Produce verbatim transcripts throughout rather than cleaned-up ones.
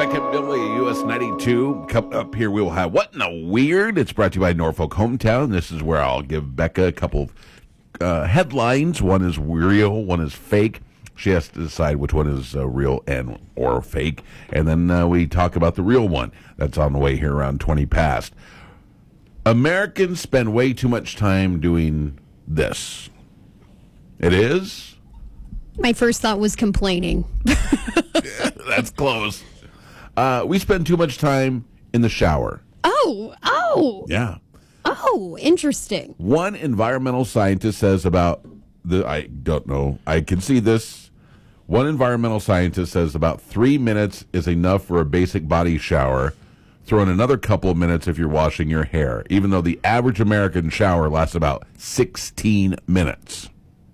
Becca and Billy, U S ninety-two. Coming up here, we will have What in the Weird? It's brought to you by Norfolk Hometown. This is where I'll give Becca a couple of uh, headlines. One is real, one is fake. She has to decide which one is uh, real and or fake. And then uh, we talk about the real one. That's on the way here around twenty past. Americans spend way too much time doing this. It is? My first thought was complaining. That's close. Uh, we spend too much time in the shower. Oh, oh. Yeah. Oh, interesting. One environmental scientist says about the, I don't know, I can see this. One environmental scientist says about three minutes is enough for a basic body shower. Throw in another couple of minutes if you're washing your hair, even though the average American shower lasts about sixteen minutes.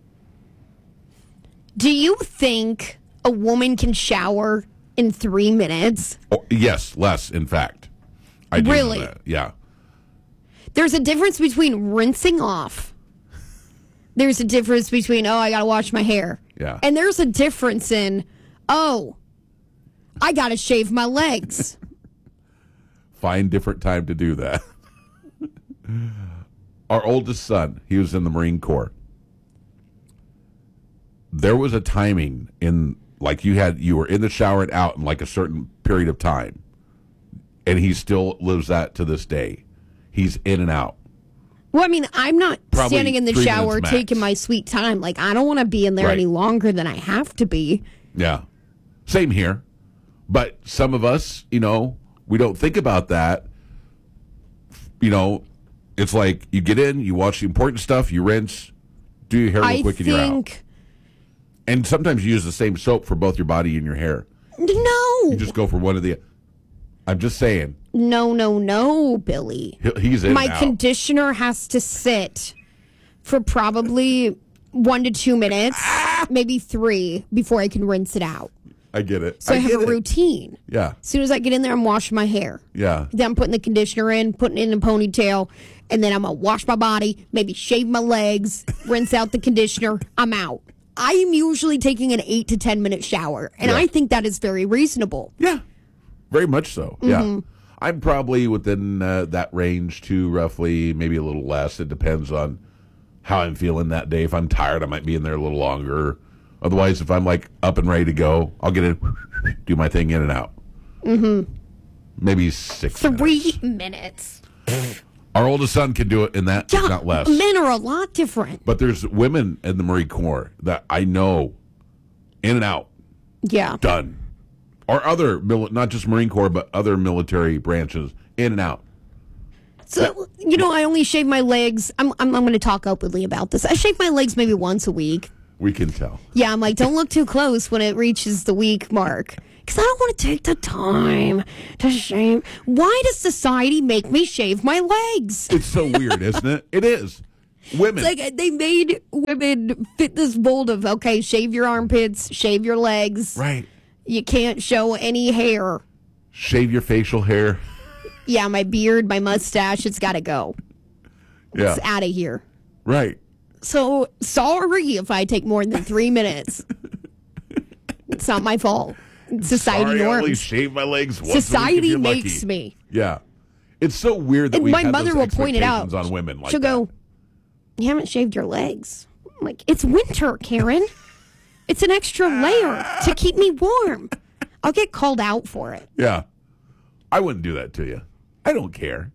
Do you think a woman can shower in three minutes? Oh, yes, less, in fact. I do Really? know that. Yeah. There's a difference between rinsing off. There's a difference between, oh, I got to wash my hair. Yeah. And there's a difference in, oh, I got to shave my legs. Find different time to do that. Our oldest son, he was in the Marine Corps. There was a timing in, like you had, you were in the shower and out in like a certain period of time. And he still lives that to this day. He's in and out. Well, I mean, I'm not Probably standing in the three shower minutes max. taking my sweet time. Like, I don't want to be in there Right. any longer than I have to be. Yeah. Same here. But some of us, you know, we don't think about that. You know, it's like you get in, you watch the important stuff, you rinse, do your hair real I quick, and you're out. think, And sometimes you use the same soap for both your body and your hair. no. You just go for one of the. I'm just saying. No, no, no, Billy. he- He's in My and out. conditioner has to sit for probably one to two minutes, maybe three, before I can rinse it out. I get it. So I, have get a it. routine. Yeah. As soon as I get in there, I'm washing my hair. Yeah. Then I'm putting the conditioner in, putting it in a ponytail, and then I'm going to wash my body, maybe shave my legs, rinse out the conditioner. I'm out. I am usually taking an eight to ten minute shower, and Yeah. I think that is very reasonable. Yeah. Very much so. Mm-hmm. Yeah. I'm probably within uh, that range too, roughly, maybe a little less. It depends on how I'm feeling that day. If I'm tired, I might be in there a little longer. Otherwise, if I'm like up and ready to go, I'll get in, do my thing in and out. Mm-hmm. Maybe six Three minutes. minutes. Our oldest son can do it in that, Yeah, not less. men are a lot different. But there's women in the Marine Corps that I know in and out, Yeah. done. Or other, mili- not just Marine Corps, but other military branches, in and out. So, you know, I only shave my legs. I'm, I'm, I'm going to talk openly about this. I shave my legs maybe once a week. We can tell. Yeah, I'm like, don't look too close when it reaches the week mark. Because I don't want to take the time to shave. Why does society make me shave my legs? It's so weird, isn't it? It is. Women. It's like they made women fit this mold of, okay, shave your armpits, shave your legs. Right. You can't show any hair. Shave your facial hair. Yeah, my beard, my mustache, it's got to go. Yeah. It's out of here. Right. So sorry if I take more than three minutes. It's not my fault. It's society Sorry, I only norms. shave my legs once a week if Society you're makes lucky. me. Yeah. It's so weird that And we my have mother those will point it out. expectations on women like She'll that. go, you haven't shaved your legs. I'm like, it's winter, Karen. It's an extra layer to keep me warm. I'll get called out for it. Yeah. I wouldn't do that to you. I don't care.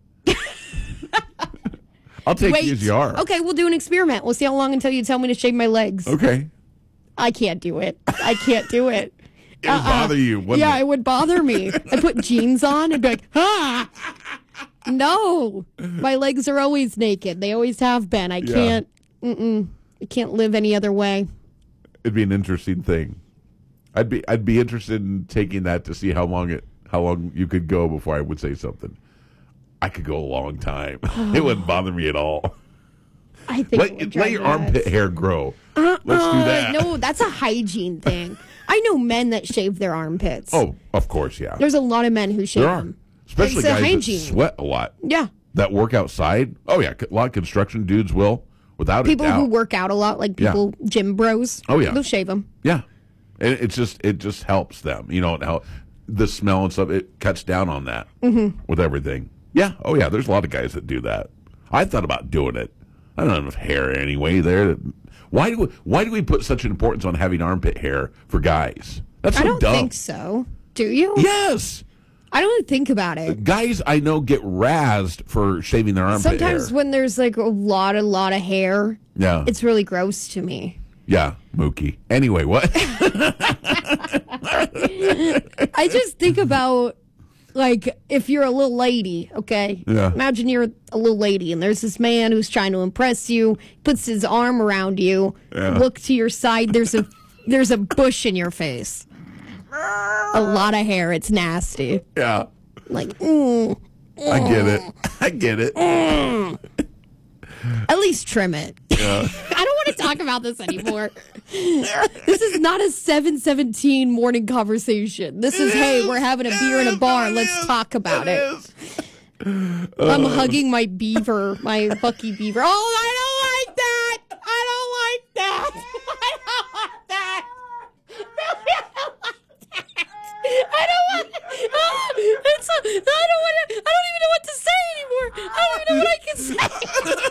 I'll take Wait. you as you are. Okay, we'll do an experiment. We'll see how long until you tell me to shave my legs. Okay. I can't do it. I can't do it. It would bother you, wouldn't Yeah, it? it would bother me. I put jeans on and be like, ah. No, my legs are always naked. They always have been. I Yeah. can't. Mm-mm. I can't live any other way. It'd be an interesting thing. I'd be I'd be interested in taking that to see how long it how long you could go before I would say something. I could go a long time. It wouldn't bother me at all. I think it would Let, drive let your me nuts. armpit hair grow. Let's do Uh, that. No, that's a hygiene thing. I know men that shave their armpits. Oh, of course, yeah. There's a lot of men who shave There are. them. Especially It's a guys hygiene. that sweat a lot. Yeah. That work outside. Oh, yeah. A lot of construction dudes will, without People a doubt. who work out a lot, like Yeah. people, gym bros. Oh, yeah. They'll shave them. Yeah. And it's just, it just helps them. You know, how the smell and stuff, it cuts down on that mm-hmm. with everything. Yeah. Oh, yeah. There's a lot of guys that do that. I thought about doing it. I don't have enough hair anyway there. Why do we, why do we put such an importance on having armpit hair for guys? That's so I don't dumb. think so. Do you? Yes. I don't even think about it. Guys I know get razzed for shaving their armpit Sometimes hair. Sometimes when there's like a lot, a lot of hair, yeah, it's really gross to me. Yeah, Mookie. Anyway, what? I just think about, like, if you're a little lady, okay? Yeah. Imagine you're a little lady, and there's this man who's trying to impress you, puts his arm around you, yeah. look to your side, there's a there's a bush in your face. A lot of hair, it's nasty. Yeah. Like, mm, mm, I get it. I get it. Mm. At least trim it. Yeah. I don't want to talk about this anymore. This is not a seven seventeen morning conversation. This is, hey, we're having a beer in a bar. Let's talk about it. I'm hugging my beaver, my Bucky beaver. Oh, I don't like that. I don't like that. I don't like that. I don't want. Oh, it's a, I don't want. I don't even know what to say anymore. I don't even know what I can say.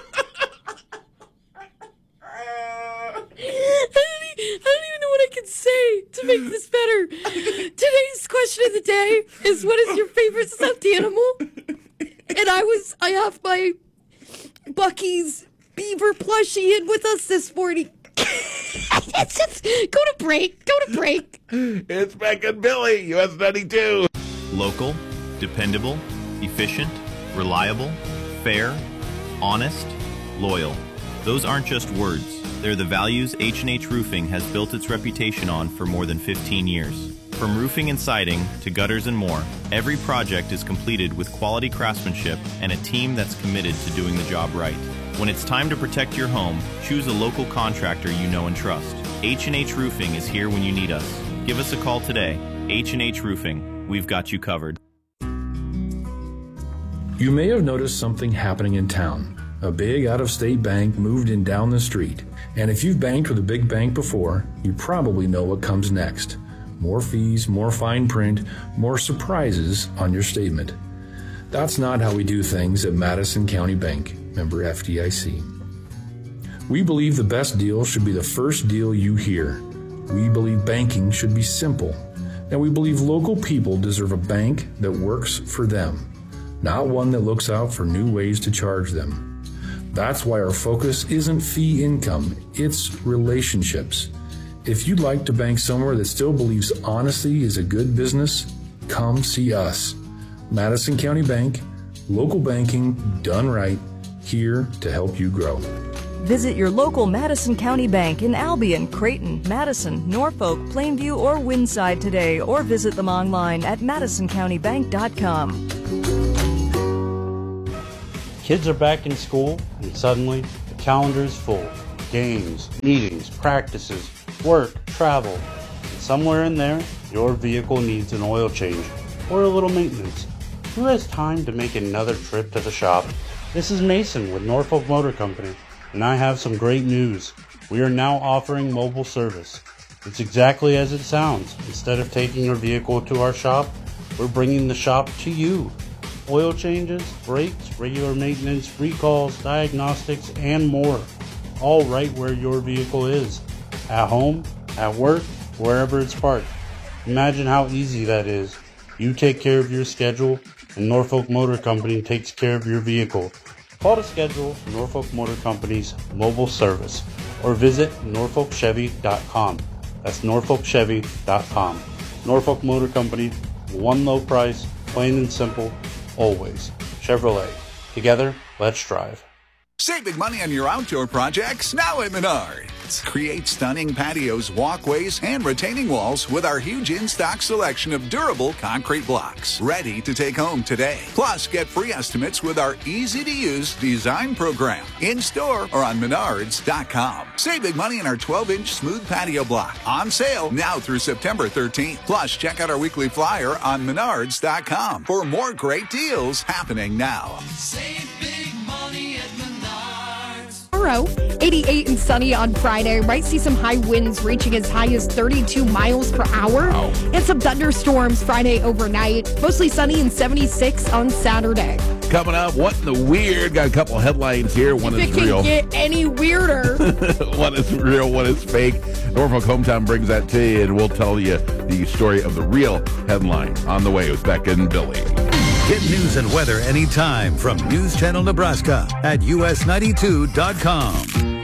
I don't even know what I can say to make this better. Today's question of the day is, what is your favorite stuffed animal? And I was, I have my Bucky's beaver plushie in with us this morning. It's just, go to break, go to break. It's Beck and Billy, U S ninety-two. Local, dependable, efficient, reliable, fair, honest, loyal. Those aren't just words. They're the values H and H Roofing has built its reputation on for more than fifteen years. From roofing and siding to gutters and more, every project is completed with quality craftsmanship and a team that's committed to doing the job right. When it's time to protect your home, choose a local contractor you know and trust. H and H Roofing is here when you need us. Give us a call today. H and H Roofing. We've got you covered. You may have noticed something happening in town. A big out-of-state bank moved in down the street. And if you've banked with a big bank before, you probably know what comes next. More fees, more fine print, more surprises on your statement. That's not how we do things at Madison County Bank, member F D I C. We believe the best deal should be the first deal you hear. We believe banking should be simple. And we believe local people deserve a bank that works for them, not one that looks out for new ways to charge them. That's why our focus isn't fee income, it's relationships. If you'd like to bank somewhere that still believes honesty is a good business, come see us. Madison County Bank, local banking done right, here to help you grow. Visit your local Madison County Bank in Albion, Creighton, Madison, Norfolk, Plainview, or Windside today, or visit them online at madison county bank dot com. Kids are back in school, and suddenly the calendar is full. Games, meetings, practices, work, travel. And somewhere in there, your vehicle needs an oil change or a little maintenance. Who has time to make another trip to the shop? This is Mason with Norfolk Motor Company, and I have some great news. We are now offering mobile service. It's exactly as it sounds. Instead of taking your vehicle to our shop, we're bringing the shop to you. Oil changes, brakes, regular maintenance, recalls, diagnostics, and more. All right where your vehicle is. At home, at work, wherever it's parked. Imagine how easy that is. You take care of your schedule, and Norfolk Motor Company takes care of your vehicle. Call to schedule Norfolk Motor Company's mobile service or visit norfolk chevy dot com. That's norfolk chevy dot com. Norfolk Motor Company, one low price, plain and simple, always. Chevrolet. Together, let's drive. Save big money on your outdoor projects now at Menards. Create stunning patios, walkways, and retaining walls with our huge in-stock selection of durable concrete blocks. Ready to take home today. Plus, get free estimates with our easy-to-use design program. In-store or on menards dot com. Save big money on our twelve-inch smooth patio block. On sale now through September thirteenth. Plus, check out our weekly flyer on menards dot com for more great deals happening now. Save big money at Menards. tomorrow, eighty-eight and sunny on Friday. Might see some high winds reaching as high as thirty-two miles per hour. Wow. And some thunderstorms Friday overnight. Mostly sunny and seventy-six on Saturday. Coming up, what in the weird? Got a couple headlines here. One If is it real. can get any weirder. One is real, one is fake. Norfolk Hometown brings that to you, and we'll tell you the story of the real headline on the way with Becca and Billy. Get news and weather anytime from News Channel Nebraska at U S ninety-two dot com.